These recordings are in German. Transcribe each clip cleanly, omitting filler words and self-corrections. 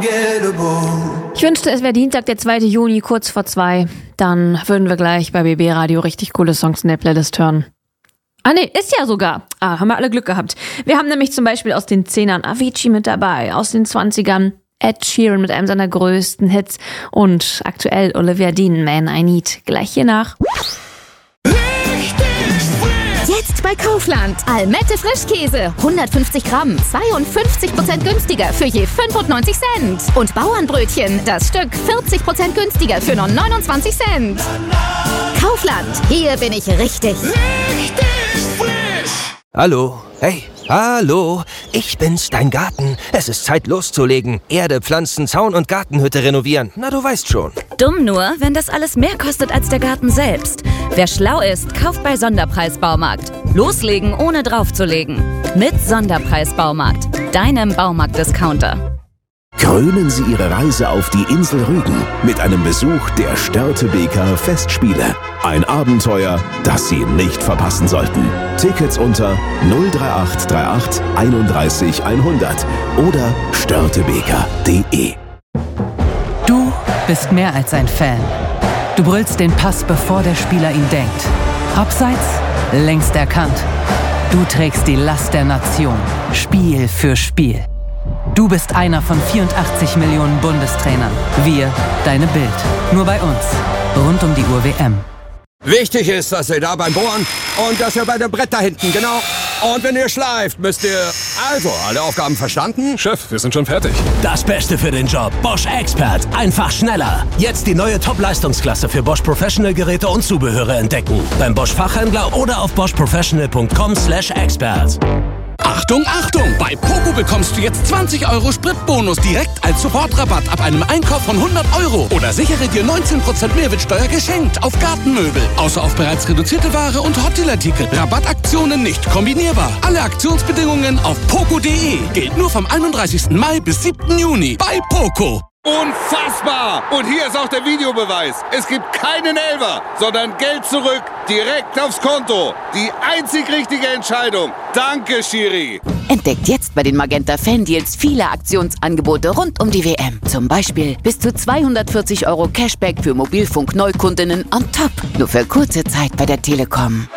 Ich wünschte, es wäre Dienstag, der 2. Juni, kurz vor 2. Dann würden wir gleich bei BB Radio richtig coole Songs in der Playlist hören. Ah nee, ist ja sogar. Haben wir alle Glück gehabt. Wir haben nämlich zum Beispiel aus den 10ern Avicii mit dabei, aus den 20ern Ed Sheeran mit einem seiner größten Hits und aktuell Olivia Dean, Man I Need. Gleich hier nach. Jetzt bei Kaufland. Almette Frischkäse. 150 Gramm. 52% günstiger für je 95 Cent. Und Bauernbrötchen. Das Stück 40% günstiger für nur 29 Cent. Kaufland. Hier bin ich richtig. Hallo. Hey. Hallo. Ich bin's, dein Garten. Es ist Zeit loszulegen. Erde, Pflanzen, Zaun und Gartenhütte renovieren. Na, du weißt schon. Dumm nur, wenn das alles mehr kostet als der Garten selbst. Wer schlau ist, kauft bei Sonderpreis Baumarkt. Loslegen, ohne draufzulegen. Mit Sonderpreis Baumarkt. Deinem Baumarkt-Discounter. Krönen Sie Ihre Reise auf die Insel Rügen mit einem Besuch der Störtebeker Festspiele. Ein Abenteuer, das Sie nicht verpassen sollten. Tickets unter 03838 31 100 oder störtebeker.de. Du bist mehr als ein Fan. Du brüllst den Pass, bevor der Spieler ihn denkt. Abseits? Längst erkannt. Du trägst die Last der Nation, Spiel für Spiel. Du bist einer von 84 Millionen Bundestrainern. Wir, deine Bild. Nur bei uns. Rund um die Uhr WM. Wichtig ist, dass ihr da beim Bohren und dass ihr bei dem Brett da hinten, genau. Und wenn ihr schleift, müsst ihr... Also, alle Aufgaben verstanden? Chef, wir sind schon fertig. Das Beste für den Job. Bosch Expert. Einfach schneller. Jetzt die neue Top-Leistungsklasse für Bosch Professional-Geräte und Zubehöre entdecken. Beim Bosch Fachhändler oder auf boschprofessional.com/expert. Achtung, Achtung! Bei Poco bekommst du jetzt 20 € Spritbonus direkt als Sofortrabatt ab einem Einkauf von 100 €. Oder sichere dir 19% Mehrwertsteuer geschenkt auf Gartenmöbel. Außer auf bereits reduzierte Ware und Hottelartikel. Rabattaktionen nicht kombinierbar. Alle Aktionsbedingungen auf poco.de. Gilt nur vom 31. Mai bis 7. Juni bei Poco. Unfassbar! Und hier ist auch der Videobeweis. Es gibt keinen Elfer, sondern Geld zurück, direkt aufs Konto. Die einzig richtige Entscheidung. Danke, Schiri. Entdeckt jetzt bei den Magenta Fan-Deals viele Aktionsangebote rund um die WM. Zum Beispiel bis zu 240 € Cashback für Mobilfunk-Neukundinnen on top. Nur für kurze Zeit bei der Telekom.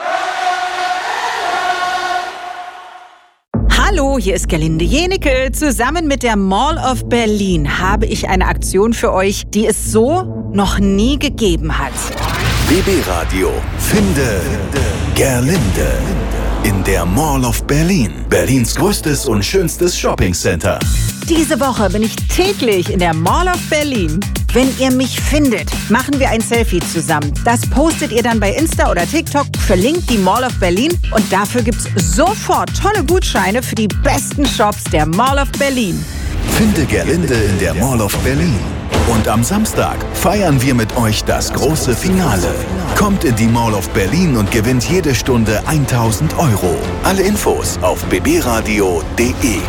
Hallo, hier ist Gerlinde Jenecke. Zusammen mit der Mall of Berlin habe ich eine Aktion für euch, die es so noch nie gegeben hat. BB Radio Finde Gerlinde in der Mall of Berlin. Berlins größtes und schönstes Shoppingcenter. Diese Woche bin ich täglich in der Mall of Berlin. Wenn ihr mich findet, machen wir ein Selfie zusammen. Das postet ihr dann bei Insta oder TikTok, verlinkt die Mall of Berlin und dafür gibt's sofort tolle Gutscheine für die besten Shops der Mall of Berlin. Finde Gerlinde in der Mall of Berlin. Und am Samstag feiern wir mit euch das große Finale. Kommt in die Mall of Berlin und gewinnt jede Stunde 1.000 €. Alle Infos auf bbradio.de.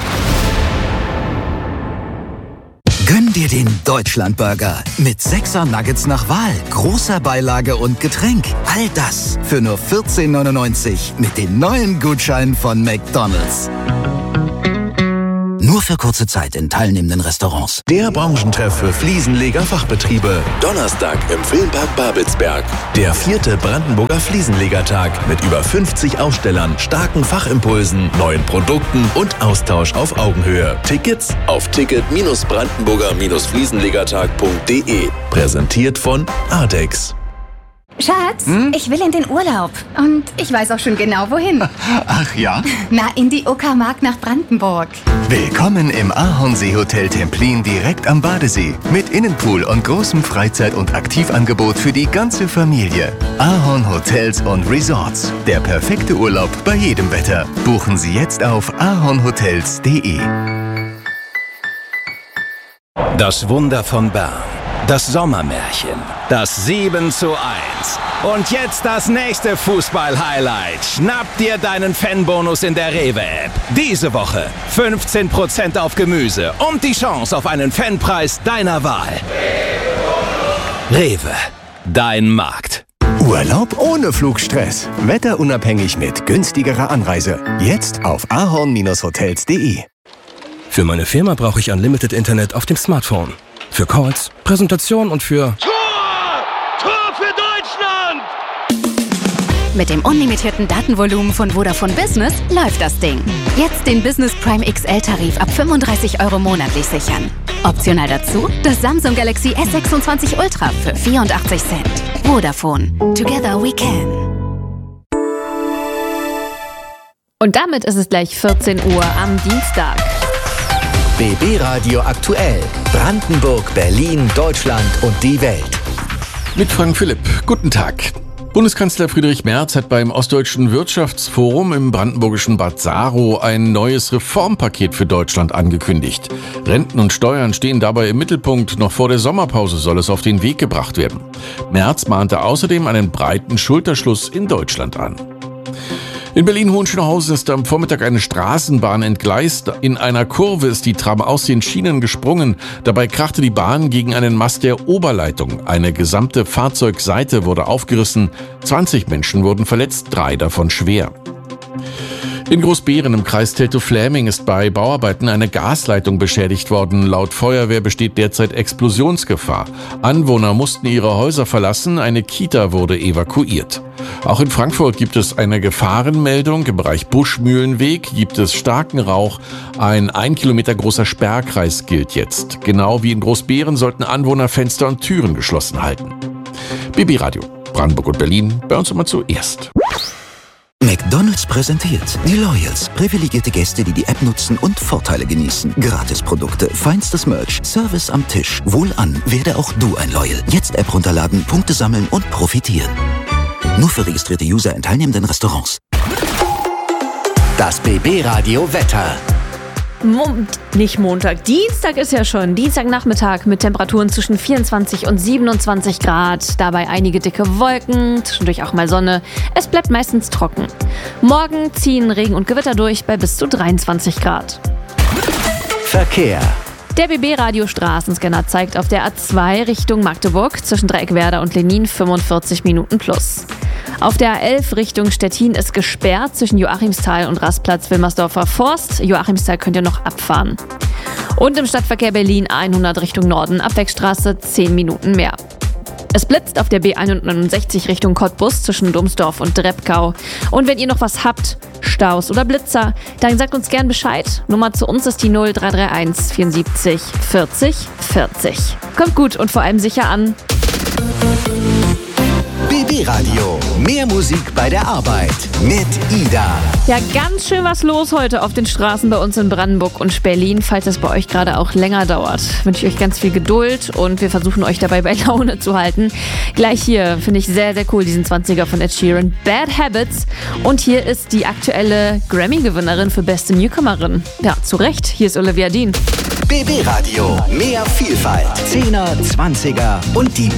Gönn dir den Deutschlandburger mit 6er Nuggets nach Wahl, großer Beilage und Getränk. All das für nur 14,99 € mit den neuen Gutscheinen von McDonald's. Nur für kurze Zeit in teilnehmenden Restaurants. Der Branchentreff für Fliesenleger-Fachbetriebe. Donnerstag im Filmpark Babelsberg. Der 4. Brandenburger Fliesenlegertag mit über 50 Ausstellern, starken Fachimpulsen, neuen Produkten und Austausch auf Augenhöhe. Tickets auf ticket-brandenburger-fliesenlegertag.de. Präsentiert von Ardex. Schatz, ich will in den Urlaub. Und ich weiß auch schon genau, wohin. Ach ja? Na, in die Uckermark nach Brandenburg. Willkommen im Ahornsee-Hotel Templin direkt am Badesee. Mit Innenpool und großem Freizeit- und Aktivangebot für die ganze Familie. Ahorn Hotels und Resorts. Der perfekte Urlaub bei jedem Wetter. Buchen Sie jetzt auf ahornhotels.de. Das Wunder von Bern. Das Sommermärchen. Das 7:1. Und jetzt das nächste Fußball-Highlight. Schnapp dir deinen Fanbonus in der Rewe-App. Diese Woche 15% auf Gemüse und die Chance auf einen Fanpreis deiner Wahl. Rewe. Dein Markt. Urlaub ohne Flugstress. Wetterunabhängig mit günstigerer Anreise. Jetzt auf ahorn-hotels.de. Für meine Firma brauche ich Unlimited Internet auf dem Smartphone. Für Calls, Präsentation und für... Tor für Deutschland! Mit dem unlimitierten Datenvolumen von Vodafone Business läuft das Ding. Jetzt den Business Prime XL-Tarif ab 35 € monatlich sichern. Optional dazu das Samsung Galaxy S26 Ultra für 84 Cent. Vodafone. Together we can. Und damit ist es gleich 14 Uhr am Dienstag. BB Radio aktuell. Brandenburg, Berlin, Deutschland und die Welt. Mit Frank Philipp. Guten Tag. Bundeskanzler Friedrich Merz hat beim Ostdeutschen Wirtschaftsforum im brandenburgischen Bad Saro ein neues Reformpaket für Deutschland angekündigt. Renten und Steuern stehen dabei im Mittelpunkt. Noch vor der Sommerpause soll es auf den Weg gebracht werden. Merz mahnte außerdem einen breiten Schulterschluss in Deutschland an. In Berlin-Hohenschönhausen ist am Vormittag eine Straßenbahn entgleist. In einer Kurve ist die Tram aus den Schienen gesprungen. Dabei krachte die Bahn gegen einen Mast der Oberleitung. Eine gesamte Fahrzeugseite wurde aufgerissen. 20 Menschen wurden verletzt, 3 davon schwer. In Großbeeren im Kreis Teltow-Fläming ist bei Bauarbeiten eine Gasleitung beschädigt worden. Laut Feuerwehr besteht derzeit Explosionsgefahr. Anwohner mussten ihre Häuser verlassen, eine Kita wurde evakuiert. Auch in Frankfurt gibt es eine Gefahrenmeldung. Im Bereich Buschmühlenweg gibt es starken Rauch. Ein 1 Kilometer großer Sperrkreis gilt jetzt. Genau wie in Großbeeren sollten Anwohner Fenster und Türen geschlossen halten. BB Radio, Brandenburg und Berlin, bei uns immer zuerst. McDonald's präsentiert die Loyals. Privilegierte Gäste, die die App nutzen und Vorteile genießen. Gratisprodukte, feinstes Merch, Service am Tisch. Wohlan, werde auch du ein Loyal. Jetzt App runterladen, Punkte sammeln und profitieren. Nur für registrierte User in teilnehmenden Restaurants. Das BB Radio Wetter. Nicht Montag, Dienstag ist ja schon. Dienstagnachmittag mit Temperaturen zwischen 24 und 27 Grad. Dabei einige dicke Wolken, zwischendurch auch mal Sonne. Es bleibt meistens trocken. Morgen ziehen Regen und Gewitter durch bei bis zu 23 Grad. Verkehr. Der BB-Radio-Straßenscanner zeigt auf der A2 Richtung Magdeburg zwischen Dreieckwerder und Lenin 45 Minuten plus. Auf der A11 Richtung Stettin ist gesperrt zwischen Joachimsthal und Rastplatz Wilmersdorfer Forst. Joachimsthal könnt ihr noch abfahren. Und im Stadtverkehr Berlin 100 Richtung Norden, Abwegstraße 10 Minuten mehr. Es blitzt auf der B169 Richtung Cottbus zwischen Domsdorf und Drebkau. Und wenn ihr noch was habt, Staus oder Blitzer, dann sagt uns gern Bescheid. Nummer zu uns ist die 0331 74 40 40. Kommt gut und vor allem sicher an. BB Radio. Mehr Musik bei der Arbeit mit Ida. Ja, ganz schön was los heute auf den Straßen bei uns in Brandenburg und Berlin. Falls es bei euch gerade auch länger dauert, wünsche ich euch ganz viel Geduld und wir versuchen euch dabei bei Laune zu halten. Gleich hier finde ich sehr, sehr cool, diesen 20er von Ed Sheeran, Bad Habits. Und hier ist die aktuelle Grammy-Gewinnerin für beste Newcomerin. Ja, zu Recht, hier ist Olivia Dean. BB Radio. Mehr Vielfalt. 10er, 20er und die